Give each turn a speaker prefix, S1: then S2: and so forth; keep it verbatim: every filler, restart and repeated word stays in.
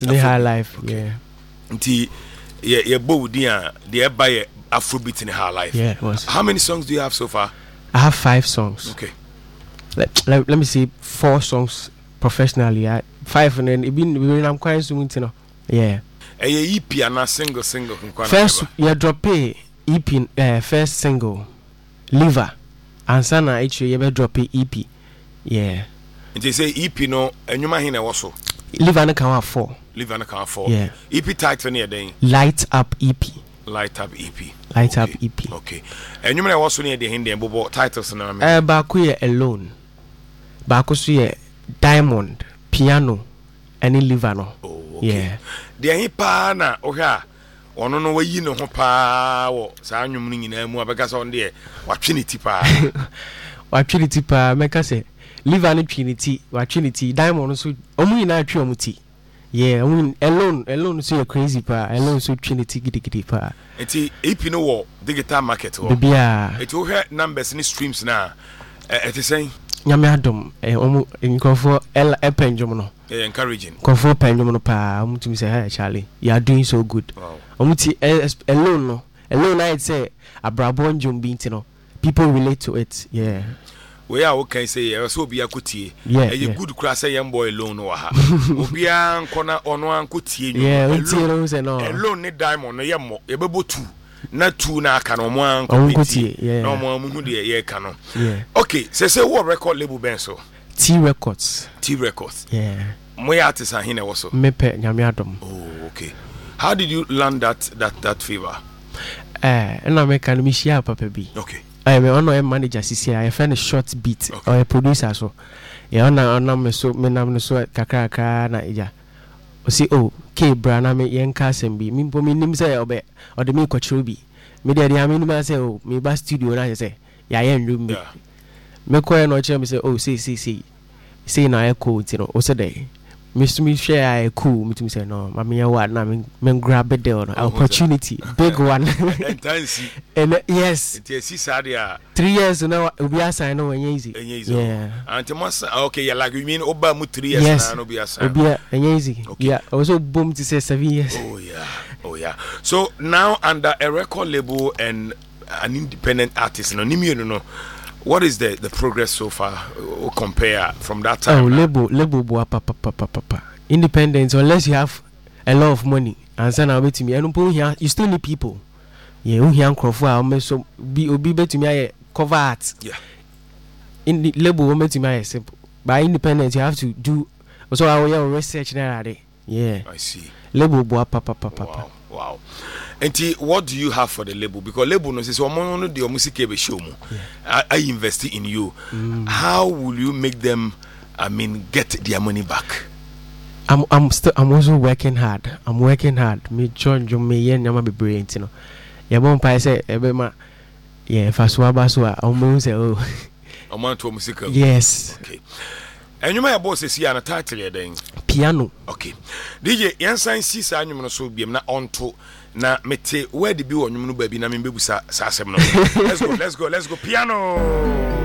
S1: The high life, okay. Yeah.
S2: Nti ye ye bodia the by Afrobeat in high life.
S1: Yeah, it was.
S2: How many songs do you have so far?
S1: I have five songs.
S2: Okay.
S1: Let, let, let me see, four songs professionally. I, five and then even I'm quite soon to know. Yeah.
S2: A E P and a single single.
S1: First, you drop a E P, uh, first single, Liver, and Sana actually you drop a E P. Yeah.
S2: And they say E P no, and you might hear also.
S1: Liver and count four.
S2: Liver and count four.
S1: Yeah.
S2: E P title near day.
S1: Light Up E P.
S2: Light Up E P.
S1: Light
S2: okay.
S1: Up E P.
S2: Okay. And you might also near the Hindi and Bobo titles and
S1: I uh, Baku alone. Baku suye Diamond, Piano, and Liver no.
S2: Oh, okay.
S1: Yeah.
S2: The hipa na oha. Ono no we yi no ho pa wo saa nwum ni nyina mu abeka so on de wa trinity pa.
S1: Wa trinity pa meka se Liver ni trinity, wa trinity Diamond so omu nyina atwe omu ti. Yeah, I mean, alone, alone, so you're crazy, pa. Alone, so Trinity, giddy, giddy, pa.
S2: It's a P no war, digital market.
S1: Baby, ah.
S2: It's all her numbers and streams now. It is saying,
S1: Yamadum, eh, almost in comfort, L. Epenjomono.
S2: Encouraging.
S1: Comfort Penjomono, pa. I'm to say, hey, Charlie, you are doing so good.
S2: Wow.
S1: Omuti, alone, no. Alone, I'd say, a Brabon Jumbintino. People relate to it, yeah.
S2: We are okay, say, so be a cutie.
S1: Yeah,
S2: a
S1: yeah.
S2: good class, a young boy alone or ha. Obian corner on one cutie.
S1: Yeah, alone,
S2: need diamond, a yamo, a bubble two. Not two na canon one
S1: cutie, yeah.
S2: No more moody, yeah, canon.
S1: Yeah.
S2: Okay, say, say, what record label benso?
S1: T Records.
S2: T Records.
S1: Yeah.
S2: My artists are here also.
S1: Mepe, Yamiadum.
S2: Oh, okay. How did you learn that, that, that favor?
S1: Eh, and I make an Michia Papa B.
S2: Okay.
S1: I am on a manager, see, I find a short beat okay. Or a producer. So, yeah, on a so, me nam so kakaka na ija. O see, oh, K Brana me yen casem be, me po me nim say obe, or the me kwachubi. Me de the mean say, oh, me ba studio na say, ya yen room me. Me kwa no che me say, oh, see, see, see, say na echo, you know, o say day. Mister Me share a cool, me to say no, mammy, ya what na me grab it there, opportunity, big one. And yes,
S2: it is Sadia.
S1: Three years now, we are signing no easy.
S2: Yeah. And must okay, yeah, like you mean Oba mu three years
S1: yes.
S2: No be a sign.
S1: Be easy. Okay. Yeah. Also boom to say seven years.
S2: Oh yeah. Oh yeah. So now under a record label and an independent artist, no nimi no no. What is the, the progress so far? Uh, compare from that time?
S1: Oh, label, label, boy, papa, papa, papa. Independence, unless you have a lot of money, and send away to me. I don't put here. You still need people. Yeah, you here crop for. I so be be better to me. I cover art.
S2: Yeah.
S1: In the label, we to me simple. By independence, you have to do. So I will research now. Yeah.
S2: I see.
S1: Label, boy, papa, papa.
S2: Wow. Wow. And what do you have for the label? Because label knows so mono the music show mo. I, I invest in you. Mm. How will you make them? I mean, get their money back?
S1: I'm I'm still I'm also working hard. I'm working hard. Me join jo me yen nyama be brilliant, you know. Yeah, bon pa say ebe ma yeah faswa baswa. I'm say oh.
S2: I'm on to music.
S1: Yes.
S2: Okay. And you may have boss see an title then.
S1: Piano.
S2: Okay. D J Yansan see sa anyum no so biem na onto na mete where the be on you baby na me bebusa sa asem no. Let's go, let's go, let's go piano.